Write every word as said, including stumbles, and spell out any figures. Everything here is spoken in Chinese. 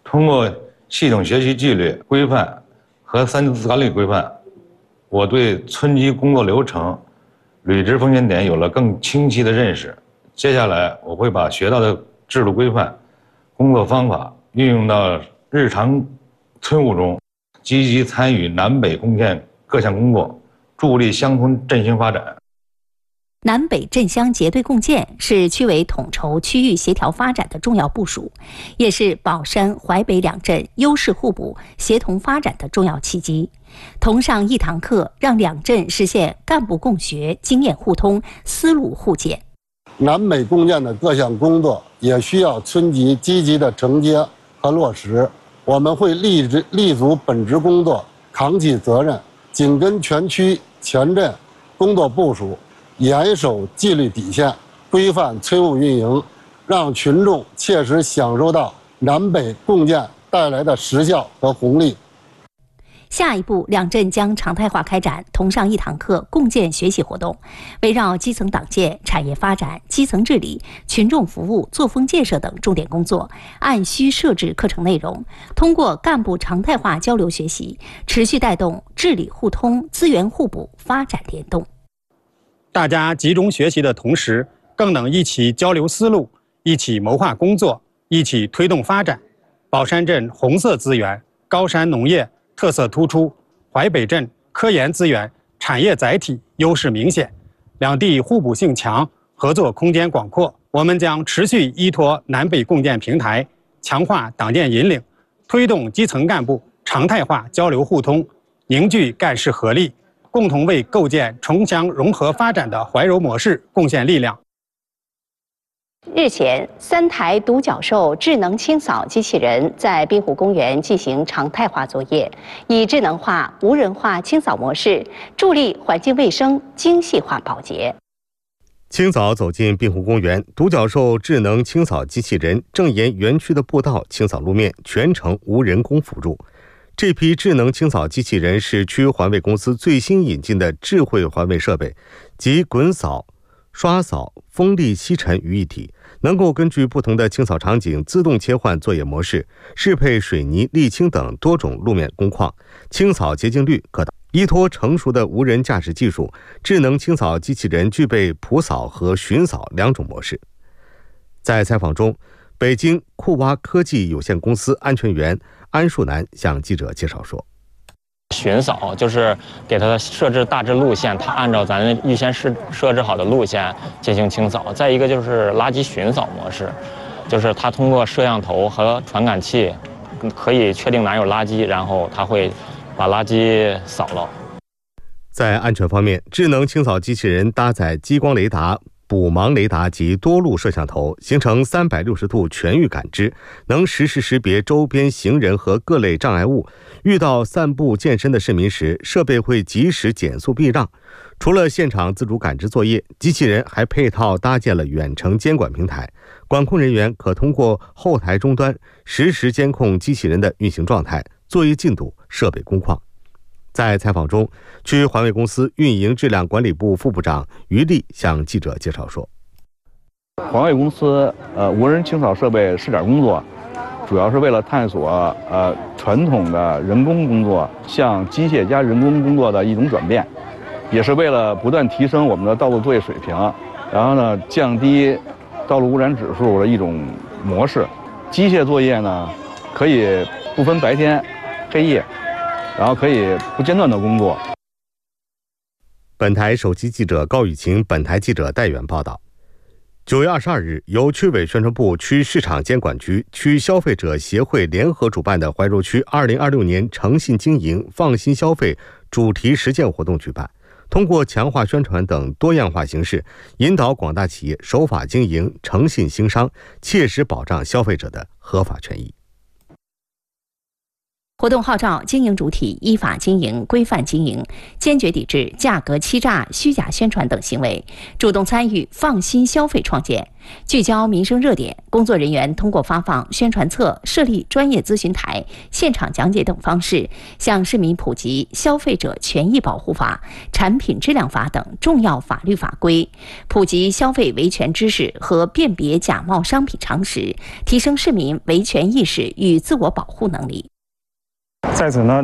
通过系统学习纪律规范和三次管理规范，我对村级工作流程、履职风险点有了更清晰的认识。接下来，我会把学到的制度规范、工作方法运用到日常村务中，积极参与南北共建各项工作，助力乡村振兴发展。 南北镇乡结对共建是区委统筹区域协调发展的重要部署，也是宝山、淮北两镇优势互补、协同发展的重要契机。同上一堂课，让两镇实现干部共学、经验互通、思路互鉴。 南北共建的各项工作也需要村级积极的承接和落实。我们会立志立足本职工作，扛起责任，紧跟全区全镇工作部署，严守纪律底线，规范村务运营，让群众切实享受到南北共建带来的实效和红利。 下一步，两镇将常态化开展同上一堂课共建学习活动，围绕基层党建、产业发展、基层治理、群众服务、作风建设等重点工作，按需设置课程内容，通过干部常态化交流学习，持续带动治理互通、资源互补、发展联动。 大家集中学习的同时，更能一起交流思路，一起谋划工作，一起推动发展。宝山镇红色资源、高山农业特色突出，淮北镇科研资源、产业载体优势明显，两地互补性强，合作空间广阔。我们将持续依托南北共建平台，强化党建引领，推动基层干部常态化交流互通，凝聚干事合力，共同为构建城乡融合发展的怀柔模式贡献力量。 日前，三台独角兽智能清扫机器人在滨湖公园进行常态化作业，以智能化、无人化清扫模式，助力环境卫生精细化保洁。 清早走进滨湖公园，独角兽智能清扫机器人正沿园区的步道清扫路面，全程无人工辅助。这批智能清扫机器人是区环卫公司最新引进的智慧环卫设备，集滚扫、刷扫、风力吸尘于一体，能够根据不同的清扫场景自动切换作业模式，适配水泥、沥青等多种路面工况，清扫洁净率可达。依托成熟的无人驾驶技术，智能清扫机器人具备普扫和巡扫两种模式。在采访中，北京库挖科技有限公司安全员安树南向记者介绍说， 巡扫就是给它设置大致路线，它按照咱预先设设置好的路线进行清扫。再一个就是垃圾巡扫模式，就是它通过摄像头和传感器可以确定哪有垃圾，然后它会把垃圾扫了。 在安全方面，智能清扫机器人搭载激光雷达、捕盲雷达及多路摄像头，形成三百六十度全域感知，能实时识别周边行人和各类障碍物。遇到散步健身的市民时，设备会及时减速避让。除了现场自主感知作业，机器人还配套搭建了远程监管平台，管控人员可通过后台终端实时监控机器人的运行状态、作业进度、设备工况。在采访中，区环卫公司运营质量管理部副部长于丽向记者介绍说， 环卫公司呃无人清扫设备试点工作，主要是为了探索呃传统的人工工作向机械加人工工作的一种转变，也是为了不断提升我们的道路作业水平，然后呢降低道路污染指数的一种模式。机械作业呢可以不分白天黑夜，然后可以不间断的工作。 本台首席记者高雨晴，本台记者戴远报道。九月二十二日，由区委宣传部、区市场监管局、区消费者协会联合主办的怀柔区二零二六年诚信经营、放心消费主题实践活动举办，通过强化宣传等多样化形式，引导广大企业守法经营、诚信兴商，切实保障消费者的合法权益。 活动号召经营主体依法经营、规范经营，坚决抵制价格欺诈、虚假宣传等行为，主动参与放心消费创建。聚焦民生热点，工作人员通过发放宣传册、设立专业咨询台、现场讲解等方式，向市民普及《消费者权益保护法》、《产品质量法》等重要法律法规，普及消费维权知识和辨别假冒商品常识，提升市民维权意识与自我保护能力。 在此呢，